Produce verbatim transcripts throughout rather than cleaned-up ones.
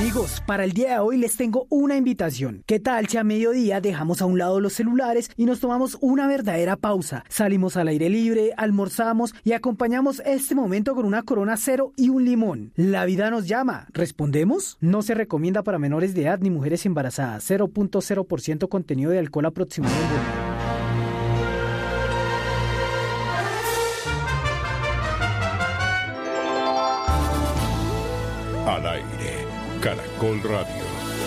Amigos, para el día de hoy les tengo una invitación. ¿Qué tal si a mediodía dejamos a un lado los celulares y nos tomamos una verdadera pausa? Salimos al aire libre, almorzamos y acompañamos este momento con una Corona Cero y un limón. La vida nos llama. ¿Respondemos? No se recomienda para menores de edad ni mujeres embarazadas. cero punto cero por ciento contenido de alcohol aproximado en volumen. Al aire, Caracol Radio.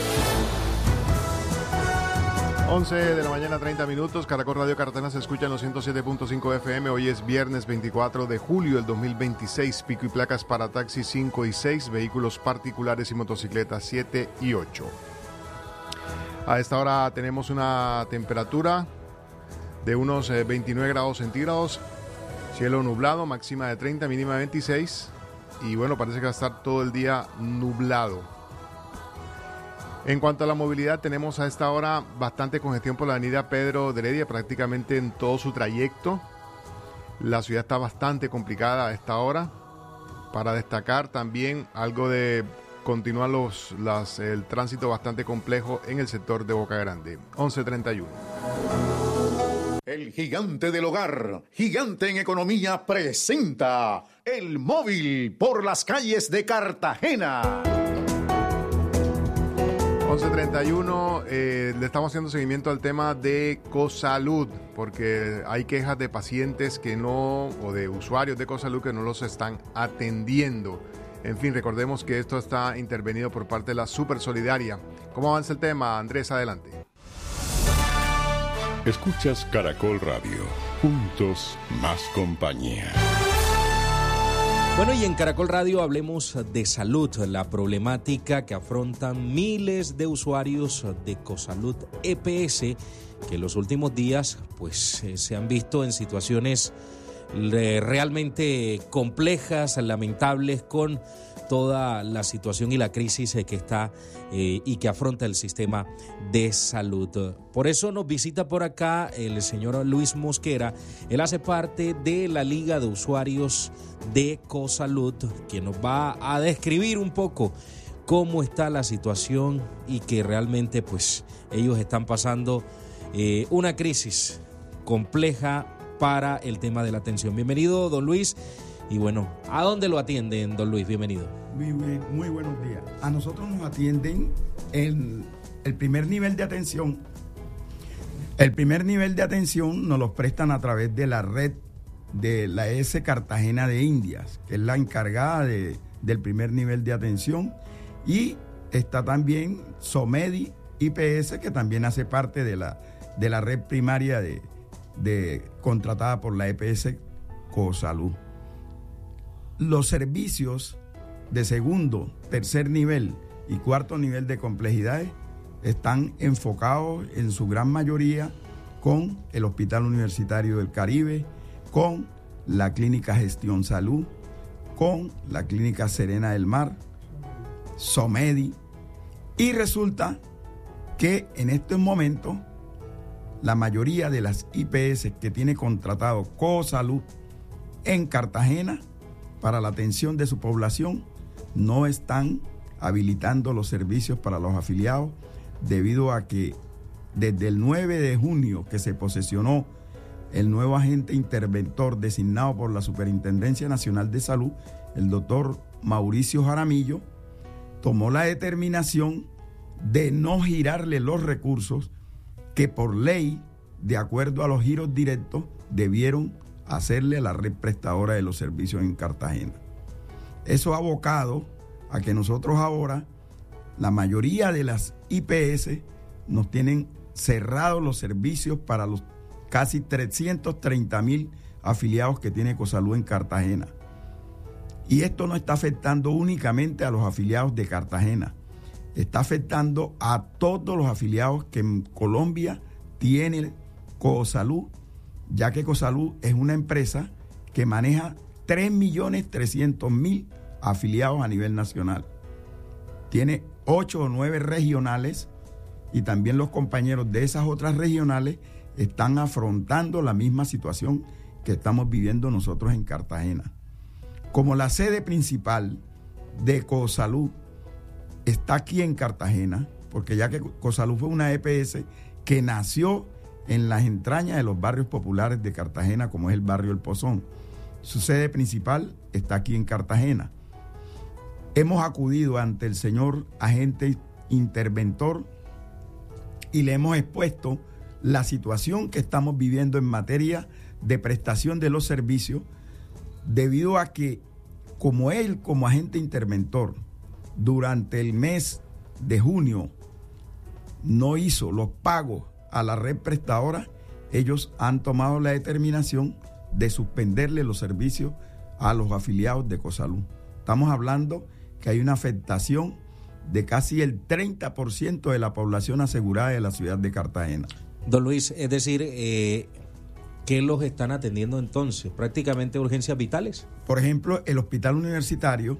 once de la mañana, treinta minutos. Caracol Radio Cartagena se escucha en los ciento siete punto cinco F M. Hoy es viernes veinticuatro de julio del dos mil veintiséis. Pico y placas para taxis cinco y seis, vehículos particulares y motocicletas siete y ocho. A esta hora tenemos una temperatura de unos veintinueve grados centígrados, cielo nublado, máxima de treinta, mínima de veintiséis. Y bueno, parece que va a estar todo el día nublado. En cuanto a la movilidad, tenemos a esta hora bastante congestión por la avenida Pedro de Heredia, prácticamente en todo su trayecto. La ciudad está bastante complicada a esta hora. Para destacar también algo de continuar los, las, el tránsito bastante complejo en el sector de Boca Grande. once treinta y uno. El gigante del hogar, gigante en economía, presenta El Móvil por las calles de Cartagena. once treinta y uno, eh, le estamos haciendo seguimiento al tema de Cosalud, porque hay quejas de pacientes que no, o de usuarios de Cosalud que no los están atendiendo. En fin, recordemos que esto está intervenido por parte de la Super Solidaria. ¿Cómo avanza el tema, Andrés? Adelante. Escuchas Caracol Radio. Juntos, más compañía. Bueno, y en Caracol Radio hablemos de salud, la problemática que afrontan miles de usuarios de Cosalud E P S, que en los últimos días pues eh, se han visto en situaciones eh, realmente complejas, lamentables, con toda la situación y la crisis que está eh, y que afronta el sistema de salud. Por eso nos visita por acá el señor Luis Mosquera. Él hace parte de la Liga de Usuarios de Cosalud, quien nos va a describir un poco cómo está la situación y que realmente pues ellos están pasando eh, una crisis compleja para el tema de la atención. Bienvenido, don Luis. Y bueno, ¿a dónde lo atienden, don Luis? Bienvenido. Muy, muy, muy buenos días. A nosotros nos atienden en el primer nivel de atención. El primer nivel de atención nos los prestan a través de la red de la S Cartagena de Indias, que es la encargada de, del primer nivel de atención. Y está también Somedi I P S, que también hace parte de la, de la red primaria de, de, contratada por la E P S Cosalud. Los servicios de segundo, tercer nivel y cuarto nivel de complejidades están enfocados en su gran mayoría con el Hospital Universitario del Caribe, con la Clínica Gestión Salud, con la Clínica Serena del Mar, Somedi, y resulta que en estos momentos la mayoría de las I P S que tiene contratado Cosalud en Cartagena para la atención de su población no están habilitando los servicios para los afiliados, debido a que desde el nueve de junio que se posesionó el nuevo agente interventor designado por la Superintendencia Nacional de Salud, el doctor Mauricio Jaramillo, tomó la determinación de no girarle los recursos que por ley, de acuerdo a los giros directos, debieron hacerle a la red prestadora de los servicios en Cartagena. Eso ha abocado a que nosotros ahora, la mayoría de las I P S, nos tienen cerrados los servicios para los casi trescientos treinta mil afiliados que tiene Cosalud en Cartagena. Y esto no está afectando únicamente a los afiliados de Cartagena, está afectando a todos los afiliados que en Colombia tiene Cosalud, ya que Cosalud es una empresa que maneja tres millones trescientos mil afiliados a nivel nacional. Tiene ocho o nueve regionales y también los compañeros de esas otras regionales están afrontando la misma situación que estamos viviendo nosotros en Cartagena. Como la sede principal de Cosalud está aquí en Cartagena, porque ya que Cosalud fue una E P S que nació en las entrañas de los barrios populares de Cartagena, como es el barrio El Pozón. Su sede principal está aquí en Cartagena. Hemos acudido ante el señor agente interventor y le hemos expuesto la situación que estamos viviendo en materia de prestación de los servicios, debido a que, como él, como agente interventor, durante el mes de junio no hizo los pagos a la red prestadora, ellos han tomado la determinación de suspenderle los servicios a los afiliados de Cosalud. Estamos hablando que hay una afectación de casi el treinta por ciento de la población asegurada de la ciudad de Cartagena. Don Luis, es decir, eh, ¿qué los están atendiendo entonces? ¿Prácticamente urgencias vitales? Por ejemplo, el hospital universitario,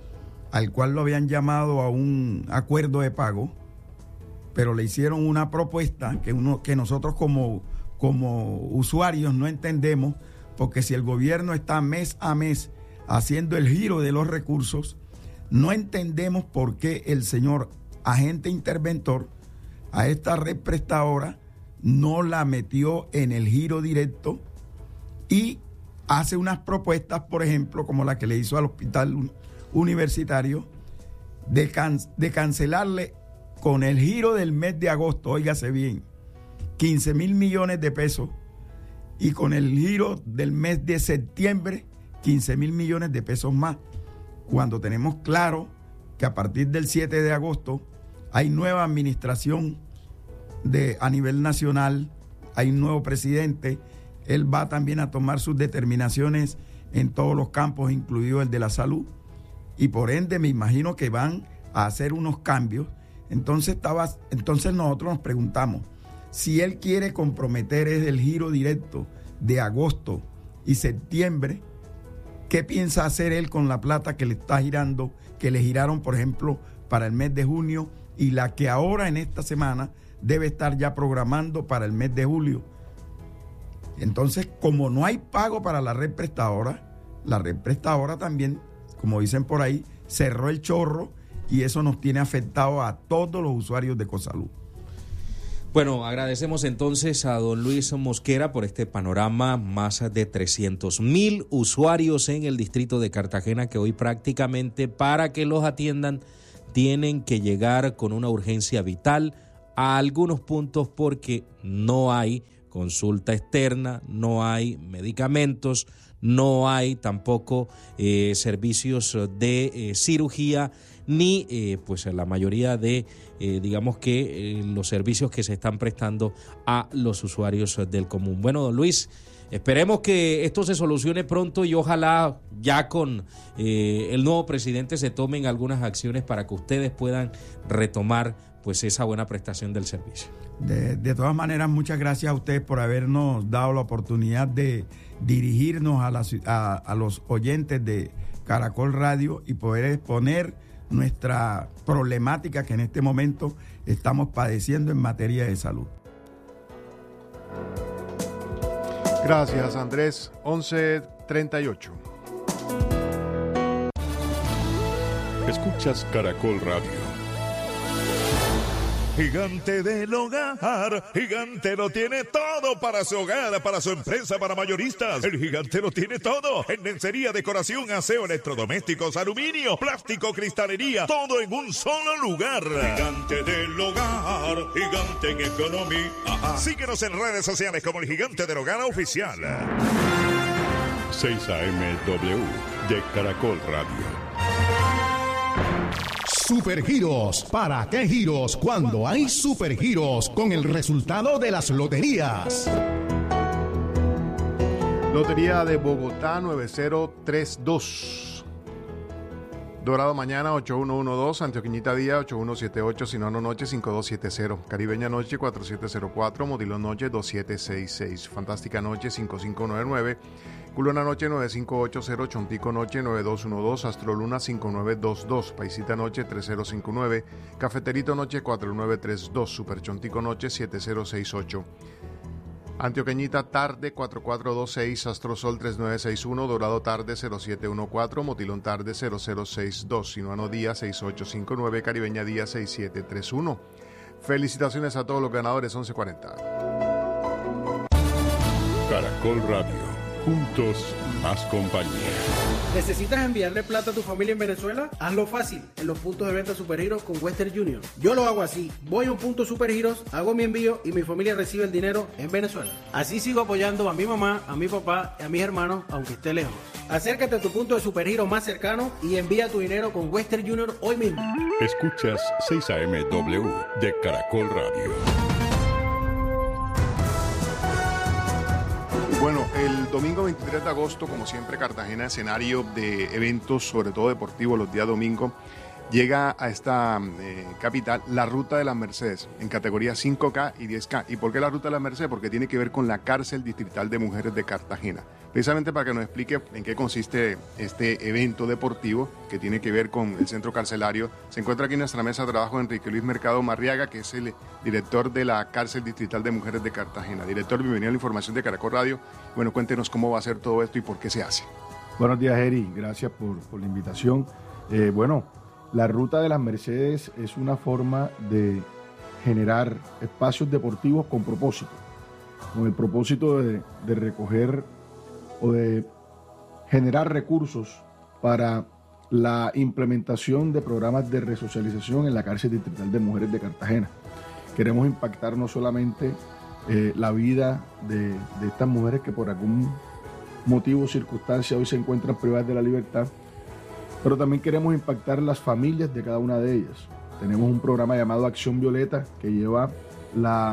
al cual lo habían llamado a un acuerdo de pago, pero le hicieron una propuesta que, uno, que nosotros como, como usuarios no entendemos, porque si el gobierno está mes a mes haciendo el giro de los recursos, no entendemos por qué el señor agente interventor a esta red prestadora no la metió en el giro directo y hace unas propuestas, por ejemplo, como la que le hizo al hospital universitario, de, can, de cancelarle con el giro del mes de agosto, óigase bien, quince mil millones de pesos, y con el giro del mes de septiembre, quince mil millones de pesos más, cuando tenemos claro que a partir del siete de agosto hay nueva administración de, a nivel nacional, hay un nuevo presidente, él va también a tomar sus determinaciones en todos los campos, incluido el de la salud, y por ende me imagino que van a hacer unos cambios. Entonces, estaba, entonces nosotros nos preguntamos, si él quiere comprometer el giro directo de agosto y septiembre, ¿qué piensa hacer él con la plata que le está girando, que le giraron, por ejemplo, para el mes de junio y la que ahora en esta semana debe estar ya programando para el mes de julio? Entonces, como no hay pago para la red prestadora, la red prestadora también, como dicen por ahí, cerró el chorro, y eso nos tiene afectado a todos los usuarios de Cosalud. Bueno, agradecemos entonces a don Luis Mosquera por este panorama. Más de trescientos mil usuarios en el distrito de Cartagena que hoy prácticamente para que los atiendan tienen que llegar con una urgencia vital a algunos puntos porque no hay consulta externa, no hay medicamentos, no hay tampoco eh, servicios de eh, cirugía, ni eh, pues la mayoría de, eh, digamos que eh, los servicios que se están prestando a los usuarios del común. Bueno, don Luis, esperemos que esto se solucione pronto y ojalá ya con eh, el nuevo presidente se tomen algunas acciones para que ustedes puedan retomar pues esa buena prestación del servicio. De, de todas maneras, muchas gracias a ustedes por habernos dado la oportunidad de dirigirnos a, la, a, a los oyentes de Caracol Radio y poder exponer nuestra problemática que en este momento estamos padeciendo en materia de salud. Gracias, Andrés. once treinta y ocho. Escuchas Caracol Radio. Gigante del Hogar, Gigante lo tiene todo para su hogar, para su empresa, para mayoristas. El Gigante lo tiene todo en lencería, decoración, aseo, electrodomésticos, aluminio, plástico, cristalería, todo en un solo lugar. Gigante del Hogar, Gigante en economía. Ajá. Síguenos en redes sociales como el Gigante del Hogar Oficial. seis A M W de Caracol Radio. Supergiros. ¿Para qué giros cuando hay supergiros con el resultado de las loterías? Lotería de Bogotá nueve cero tres dos. Dorado mañana ocho uno uno dos. Antioqueñita día ocho uno siete ocho. Sinano noche cinco dos siete cero. Caribeña noche cuatro siete cero cuatro. Modilón noche dos siete seis seis. Fantástica noche cinco cinco nueve nueve. Culona noche nueve cinco ocho cero, Chontico noche nueve dos uno dos, Astroluna cinco nueve dos dos, Paisita noche tres cero cinco nueve, Cafeterito noche cuatro nueve tres dos, Super Chontico noche siete cero seis ocho. Antioqueñita tarde cuatro cuatro dos seis, Astrosol tres nueve seis uno, Dorado tarde cero siete uno cuatro, Motilón tarde cero cero seis dos, Sinuano día seis ocho cinco nueve, Caribeña día seis siete tres uno. Felicitaciones a todos los ganadores, once cuarenta. Caracol Radio. Juntos, más compañía. ¿Necesitas enviarle plata a tu familia en Venezuela? Hazlo fácil, en los puntos de venta Supergiros con Western Union. Yo lo hago así, voy a un punto Supergiros, hago mi envío y mi familia recibe el dinero en Venezuela. Así sigo apoyando a mi mamá, a mi papá y a mis hermanos, aunque esté lejos. Acércate a tu punto de Supergiros más cercano y envía tu dinero con Western Union hoy mismo. Escuchas seis A M W de Caracol Radio. Bueno, el domingo veintitrés de agosto, como siempre, Cartagena, escenario de eventos, sobre todo deportivos, los días domingo, llega a esta eh, capital la Ruta de las Mercedes, en categoría cinco K y diez K. ¿Y por qué la Ruta de las Mercedes? Porque tiene que ver con la Cárcel Distrital de Mujeres de Cartagena. Precisamente para que nos explique en qué consiste este evento deportivo que tiene que ver con el centro carcelario, se encuentra aquí en nuestra mesa de trabajo Enrique Luis Mercado Marriaga, que es el director de la Cárcel Distrital de Mujeres de Cartagena. Director, bienvenido a la información de Caracol Radio. Bueno, cuéntenos cómo va a ser todo esto y por qué se hace. Buenos días, Eri. Gracias por, por la invitación. Eh, bueno, la Ruta de las Mercedes es una forma de generar espacios deportivos con propósito, con el propósito de, de recoger o de generar recursos para la implementación de programas de resocialización en la Cárcel Distrital de Mujeres de Cartagena. Queremos impactar no solamente eh, la vida de, de estas mujeres que por algún motivo o circunstancia hoy se encuentran privadas de la libertad, pero también queremos impactar las familias de cada una de ellas. Tenemos un programa llamado Acción Violeta que lleva la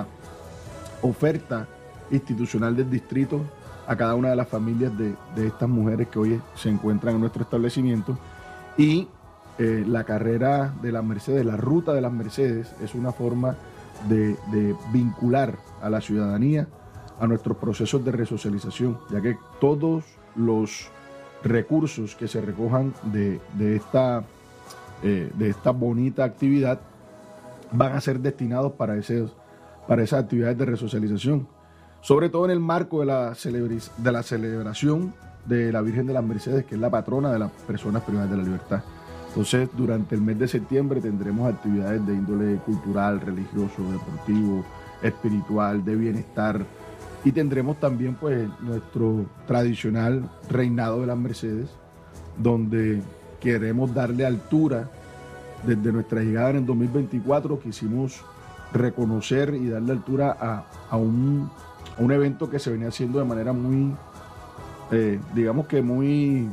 oferta institucional del distrito a cada una de las familias de, de estas mujeres que hoy se encuentran en nuestro establecimiento. Y eh, la carrera de las Mercedes, la Ruta de las Mercedes, es una forma de, de vincular a la ciudadanía a nuestros procesos de resocialización, ya que todos los recursos que se recojan de, de, esta, eh, de esta bonita actividad van a ser destinados para, ese, para esas actividades de resocialización, sobre todo en el marco de la, celebris, de la celebración de la Virgen de las Mercedes, que es la patrona de las personas privadas de la libertad. Entonces, durante el mes de septiembre tendremos actividades de índole cultural, religioso, deportivo, espiritual, de bienestar, y tendremos también pues nuestro tradicional reinado de las Mercedes, donde queremos darle altura desde nuestra llegada en el dos mil veinticuatro. Quisimos reconocer y darle altura a, a, un, a un evento que se venía haciendo de manera muy, eh, digamos que muy,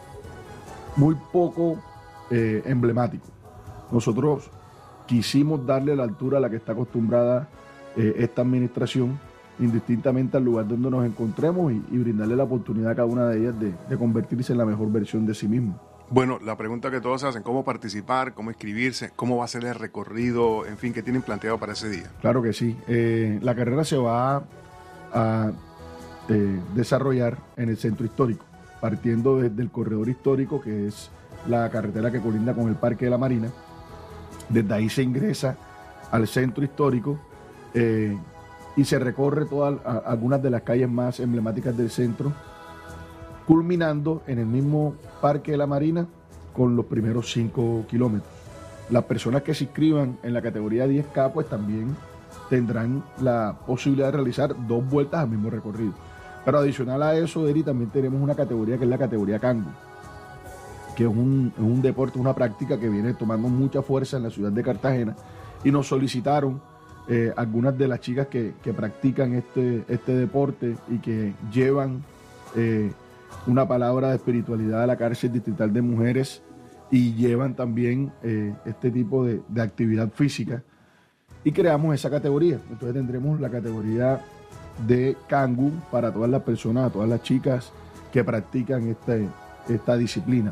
muy poco eh, emblemático. Nosotros quisimos darle la altura a la que está acostumbrada eh, esta administración, indistintamente al lugar donde nos encontremos, y, y brindarle la oportunidad a cada una de ellas de, de convertirse en la mejor versión de sí misma. Bueno, la pregunta que todos hacen, ¿cómo participar? ¿Cómo inscribirse? ¿Cómo va a ser el recorrido? En fin, ¿qué tienen planteado para ese día? Claro que sí. Eh, la carrera se va a, a eh, desarrollar en el centro histórico, partiendo desde el corredor histórico, que es la carretera que colinda con el Parque de la Marina. Desde ahí se ingresa al centro histórico, eh, y se recorre todas algunas de las calles más emblemáticas del centro, culminando en el mismo Parque de la Marina con los primeros cinco kilómetros. Las personas que se inscriban en la categoría diez K pues también tendrán la posibilidad de realizar dos vueltas al mismo recorrido. Pero adicional a eso, Eri, también tenemos una categoría que es la categoría Kangu, que es un, es un deporte, una práctica que viene tomando mucha fuerza en la ciudad de Cartagena, y nos solicitaron Eh, algunas de las chicas que, que practican este, este deporte y que llevan eh, una palabra de espiritualidad a la Cárcel Distrital de Mujeres, y llevan también eh, este tipo de, de actividad física, y creamos esa categoría. Entonces tendremos la categoría de Kangu para todas las personas, a todas las chicas que practican este, esta disciplina.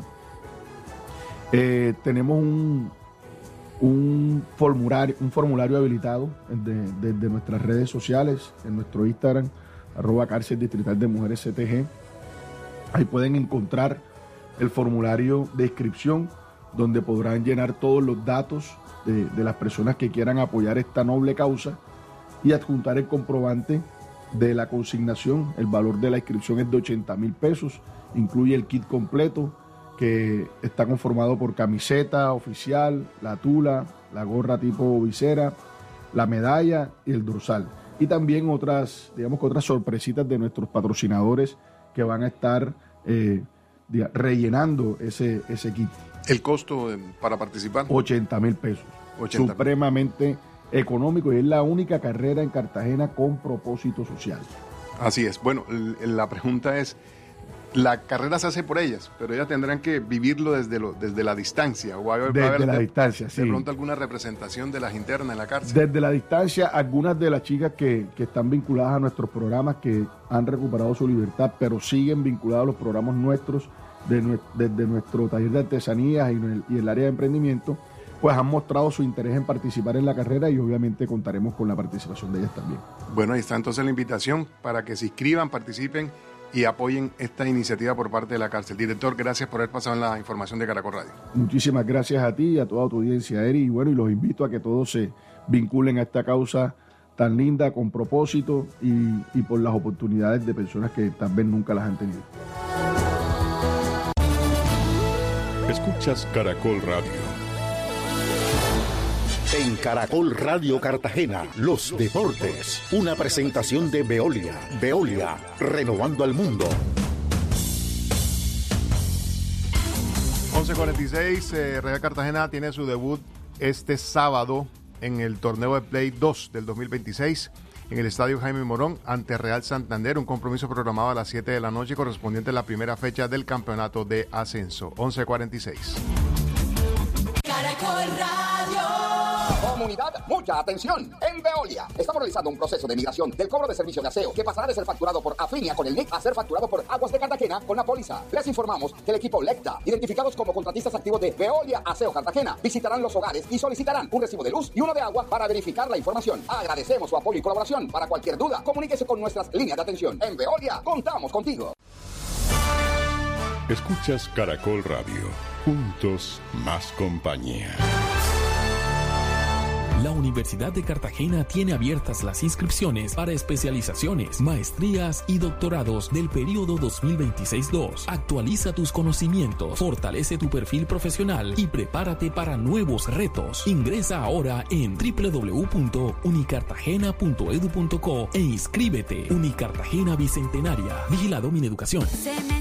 Eh, tenemos un Un formulario, un formulario habilitado desde de, de nuestras redes sociales, en nuestro Instagram, arroba Cárcel Distrital de Mujeres C T G. Ahí pueden encontrar el formulario de inscripción, donde podrán llenar todos los datos de, de las personas que quieran apoyar esta noble causa, y adjuntar el comprobante de la consignación. El valor de la inscripción es de ochenta mil pesos, incluye el kit completo que está conformado por camiseta oficial, la tula, la gorra tipo visera, la medalla y el dorsal. Y también otras, digamos que otras sorpresitas de nuestros patrocinadores que van a estar eh, diga, rellenando ese, ese kit. ¿El costo eh, para participar? ochenta mil pesos. ochenta Supremamente económico, y es la única carrera en Cartagena con propósito social. Así es. Bueno, la pregunta es, la carrera se hace por ellas, pero ellas tendrán que vivirlo desde, lo, desde la distancia. ¿O va a haber, desde va a haber la de, distancia, sí. De pronto alguna representación de las internas en la cárcel. Desde la distancia, algunas de las chicas que, que están vinculadas a nuestros programas, que han recuperado su libertad, pero siguen vinculadas a los programas nuestros, de, desde nuestro taller de artesanías y, el, y el área de emprendimiento, pues han mostrado su interés en participar en la carrera, y obviamente contaremos con la participación de ellas también. Bueno, ahí está entonces la invitación para que se inscriban, participen y apoyen esta iniciativa por parte de la cárcel. Director, gracias por haber pasado en la información de Caracol Radio. Muchísimas gracias a ti y a toda tu audiencia, Eri, y bueno, y los invito a que todos se vinculen a esta causa tan linda, con propósito y, y por las oportunidades de personas que tal vez nunca las han tenido. Escuchas Caracol Radio. En Caracol Radio Cartagena, los deportes. Una presentación de Veolia. Veolia, renovando al mundo. once cuarenta y seis, eh, Real Cartagena tiene su debut este sábado en el torneo de Play dos del dos mil veintiséis en el Estadio Jaime Morón ante Real Santander, un compromiso programado a las siete de la noche correspondiente a la primera fecha del campeonato de ascenso. once cuarenta y seis. Caracol Radio. Comunidad, mucha atención. En Veolia estamos realizando un proceso de migración del cobro de servicio de aseo que pasará de ser facturado por Afinia con el N I C a ser facturado por Aguas de Cartagena con la póliza. Les informamos que el equipo Lecta, identificados como contratistas activos de Veolia Aseo Cartagena, visitarán los hogares y solicitarán un recibo de luz y uno de agua para verificar la información. Agradecemos su apoyo y colaboración. Para cualquier duda, comuníquese con nuestras líneas de atención. En Veolia, contamos contigo. Escuchas Caracol Radio. Juntos, más compañía. La Universidad de Cartagena tiene abiertas las inscripciones para especializaciones, maestrías y doctorados del periodo dos mil veintiséis dos. Actualiza tus conocimientos, fortalece tu perfil profesional y prepárate para nuevos retos. Ingresa ahora en doble u doble u doble u punto unicartagena punto edu punto co e inscríbete. Unicartagena Bicentenaria. Vigilado Mineducación.